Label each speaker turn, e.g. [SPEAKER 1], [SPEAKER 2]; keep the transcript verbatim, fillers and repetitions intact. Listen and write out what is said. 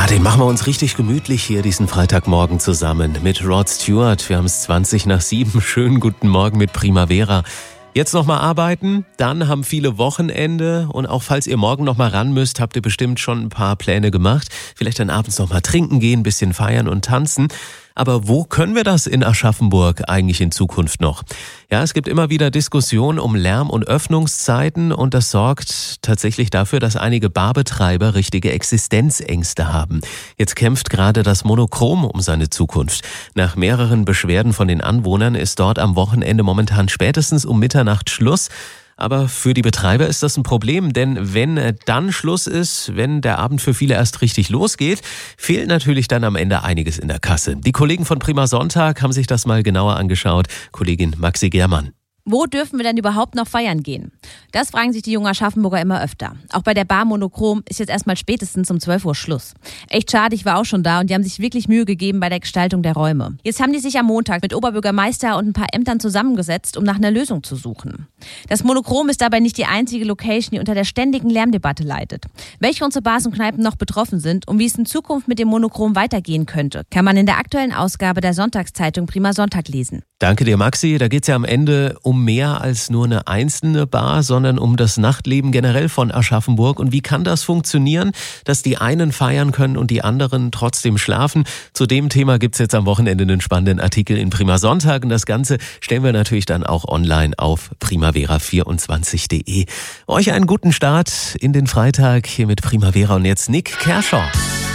[SPEAKER 1] Ja, den machen wir uns richtig gemütlich hier diesen Freitagmorgen zusammen mit Rod Stewart. Wir haben es zwanzig nach sieben. Schönen guten Morgen mit Primavera. Jetzt nochmal arbeiten, dann haben viele Wochenende und auch falls ihr morgen nochmal ran müsst, habt ihr bestimmt schon ein paar Pläne gemacht. Vielleicht dann abends nochmal trinken gehen, ein bisschen feiern und tanzen. Aber wo können wir das in Aschaffenburg eigentlich in Zukunft noch? Ja, es gibt immer wieder Diskussionen um Lärm- und Öffnungszeiten und das sorgt tatsächlich dafür, dass einige Barbetreiber richtige Existenzängste haben. Jetzt kämpft gerade das Monochrom um seine Zukunft. Nach mehreren Beschwerden von den Anwohnern ist dort am Wochenende momentan spätestens um Mitternacht Schluss. Aber für die Betreiber ist das ein Problem, denn wenn dann Schluss ist, wenn der Abend für viele erst richtig losgeht, fehlt natürlich dann am Ende einiges in der Kasse. Die Kollegen von Prima Sonntag haben sich das mal genauer angeschaut. Kollegin Maxi Germann.
[SPEAKER 2] Wo dürfen wir denn überhaupt noch feiern gehen? Das fragen sich die jungen Aschaffenburger immer öfter. Auch bei der Bar Monochrom ist jetzt erstmal spätestens um zwölf Uhr Schluss. Echt schade, ich war auch schon da und die haben sich wirklich Mühe gegeben bei der Gestaltung der Räume. Jetzt haben die sich am Montag mit Oberbürgermeister und ein paar Ämtern zusammengesetzt, um nach einer Lösung zu suchen. Das Monochrom ist dabei nicht die einzige Location, die unter der ständigen Lärmdebatte leidet. Welche unsere Bars und Kneipen noch betroffen sind und wie es in Zukunft mit dem Monochrom weitergehen könnte, kann man in der aktuellen Ausgabe der Sonntagszeitung Prima Sonntag lesen.
[SPEAKER 1] Danke dir, Maxi. Da geht's ja am Ende um mehr als nur eine einzelne Bar, sondern um das Nachtleben generell von Aschaffenburg. Und wie kann das funktionieren, dass die einen feiern können und die anderen trotzdem schlafen? Zu dem Thema gibt's jetzt am Wochenende einen spannenden Artikel in Prima Sonntag. Und das Ganze stellen wir natürlich dann auch online auf primavera vierundzwanzig punkt de. Euch einen guten Start in den Freitag hier mit Primavera und jetzt Nick Kershaw.